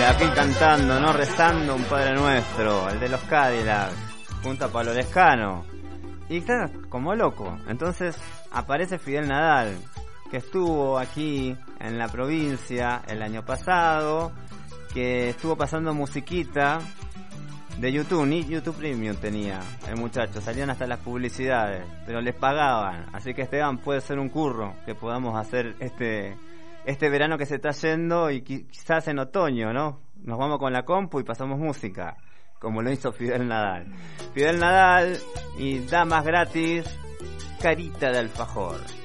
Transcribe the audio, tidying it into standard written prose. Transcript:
aquí cantando, no rezando un Padre Nuestro, el de los Cadillacs, junto a Pablo Lescano. Y está como loco. Entonces aparece Fidel Nadal, que estuvo aquí en la provincia el año pasado, que estuvo pasando musiquita de YouTube, ni YouTube Premium tenía el muchacho, salían hasta las publicidades, pero les pagaban. Así que Esteban, puede ser un curro que podamos hacer este verano que se está yendo, y quizás en otoño, ¿no? Nos vamos con la compu y pasamos música, como lo hizo Fidel Nadal. Fidel Nadal y Damas Gratis, Carita de Alfajor.